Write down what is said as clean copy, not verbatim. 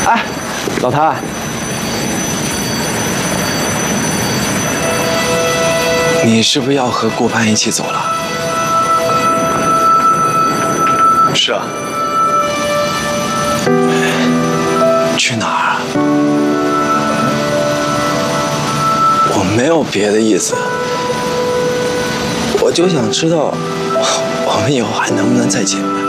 哎，老谭， 你是不是要和顾盼一起走了？ 是啊。 去哪儿啊？我没有别的意思，我就想知道，我们以后还能不能再见面。